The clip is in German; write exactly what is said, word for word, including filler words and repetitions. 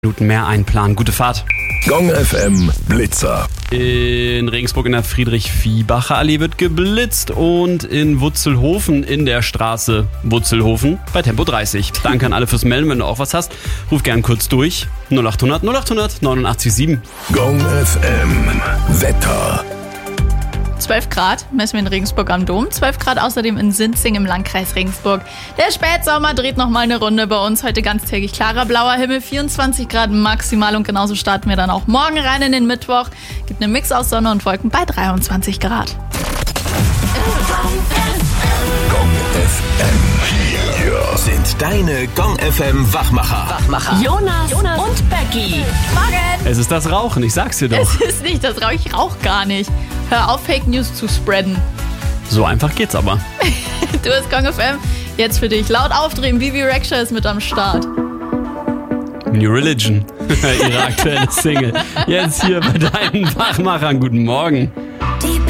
Minuten mehr einplanen. Gute Fahrt. Gong F M Blitzer. In Regensburg in der Friedrich-Viehbacher-Allee wird geblitzt und in Wutzelhofen in der Straße Wutzelhofen bei Tempo dreißig. Danke an alle fürs Melden. Wenn du auch was hast, ruf gern kurz durch. null acht hundert null acht hundert neunundachtzig sieben. Gong F M Wetter. zwölf Grad messen wir in Regensburg am Dom, zwölf Grad außerdem in Sinzing im Landkreis Regensburg. Der Spätsommer dreht nochmal eine Runde bei uns. Heute ganztägig klarer blauer Himmel, vierundzwanzig Grad maximal und genauso starten wir dann auch morgen rein in den Mittwoch. Gibt einen Mix aus Sonne und Wolken bei dreiundzwanzig Grad. Gong F M. Hier sind deine Gong F M Wachmacher. Wachmacher. Jonas, Jonas und Becky. Morgen! Es ist das Rauchen, ich sag's dir doch. Es ist nicht das Rauch, ich rauch gar nicht. Hör auf, Fake News zu spreaden. So einfach geht's aber. Du hast Gong F M, jetzt für dich. Laut aufdrehen, Vivi Rexha ist mit am Start. New Religion, ihre aktuelle Single. Jetzt hier bei deinen Wachmachern. Guten Morgen.